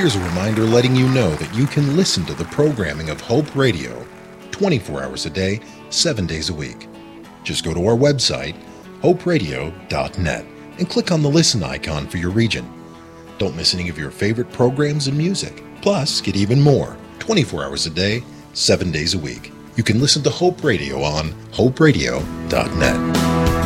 Here's a reminder letting you know that you can listen to the programming of Hope Radio 24 hours a day, 7 days a week. Just go to our website, hoperadio.net, and click on the listen icon for your region. Don't miss any of your favorite programs and music. Plus, get even more 24 hours a day, 7 days a week. You can listen to Hope Radio on hoperadio.net.